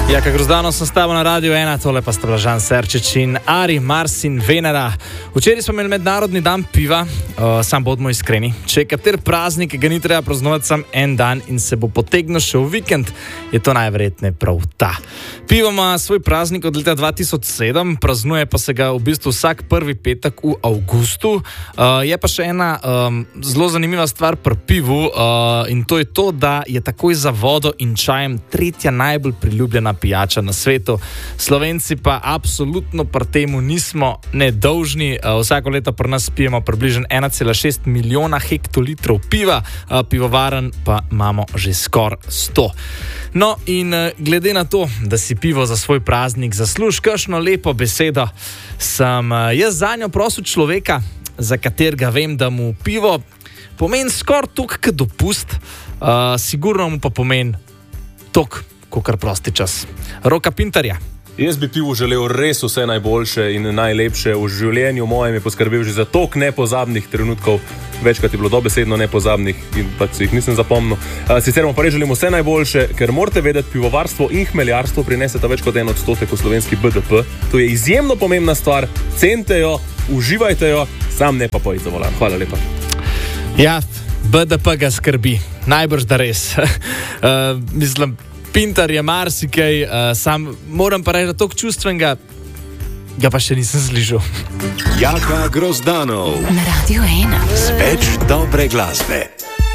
Jaka Grozdano sem stava na Radio 1, tole pa sta Blažan Serčič in Ari Marsin Venera. Včeraj smo imeli mednarodni dan piva, sam bodimo iskreni. Če je kater praznik, ga ni treba praznovati sam en dan in se bo potegnil še v vikend, je to najverjetneje prav ta. Pivo ima svoj praznik od leta 2007, praznuje pa se ga v bistvu vsak prvi petek v avgustu. Je pa še ena zelo zanimiva stvar pri pivu in to je to, da je takoj za vodo in čajem tretja najbolj priljubljena pijača na svetu. Slovenci pa absolutno pri temu nismo nedolžni. Vsako leto pri nas pijemo približno 1,6 milijona hektolitrov piva, pivovaren pa imamo že skoraj 100. No in glede na to, da si pivo za svoj praznik zasluži kakšno lepo besedo, sem jaz zanjo prosil človeka, za katerega vem, da mu pivo pomeni skoraj toliko kot dopust, sigurno mu pa pomeni toliko kakor prosti čas. Roka Pintarja. Jaz bi pivu želel res vse najboljše in najlepše v življenju mojem, je poskrbel že za toliko nepozabnih trenutkov, večkrat je bilo dobesedno nepozabnih in pa si jih nisem zapomnil. Sicer mu pa res želim vse najboljše, ker morate vedeti, pivovarstvo in hmeljarstvo prineseta več kot 1% v slovenski BDP. To je izjemno pomembna stvar, cenite jo, uživajte jo, sam ne pa pojdi za volan. Hvala lepa. Ja, BDP ga skrbi, najbrž da res. Mislim, Pintar je marsikaj, sam moram pa reči, da toliko čustvenega ga pa še nisem slišal. Jaka Grozdanov na Radio 1. Več dobre glasbe.